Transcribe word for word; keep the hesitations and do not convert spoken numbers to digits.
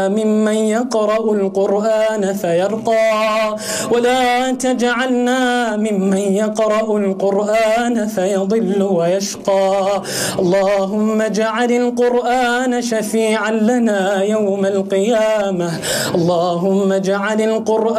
ممن يقرأ القرآن فيرقى، ولا تجعلنا ممن يقرأ القرآن فيضل ويشقى. اللهم اجعل القرآن شفيعا لنا يوم القيامة. اللهم اجعل القرآن